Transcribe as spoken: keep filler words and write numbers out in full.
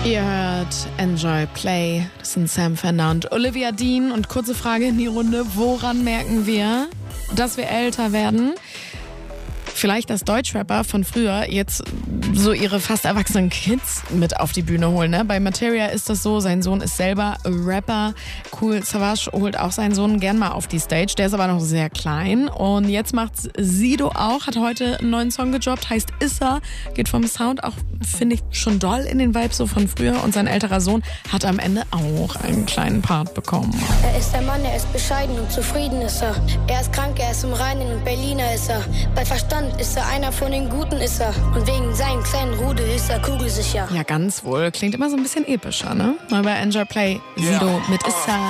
Ihr hört Enjoy Play. Das sind Sam Fender und Olivia Dean. Und kurze Frage in die Runde. Woran merken wir, dass wir älter werden? Vielleicht, dass Deutschrapper von früher jetzt so ihre fast erwachsenen Kids mit auf die Bühne holen. Ne? Bei Materia ist das so, sein Sohn ist selber Rapper. Kool Savas holt auch seinen Sohn gern mal auf die Stage. Der ist aber noch sehr klein. Und jetzt macht's Sido auch, hat heute einen neuen Song gedroppt, heißt Issa. Geht vom Sound auch, finde ich, schon doll in den Vibe so von früher. Und sein älterer Sohn hat am Ende auch einen kleinen Part bekommen. Er ist der Mann, er ist bescheiden und zufrieden ist er. Er ist krank, er ist im Reinen und Berliner ist er. Bei Verstand ist er einer von den Guten, ist er. Und wegen seinem kleinen Rudel ist er kugelsicher. Ja, ganz wohl. Klingt immer so ein bisschen epischer, ne? Mal bei Enjoy Play, Sido mit Issa.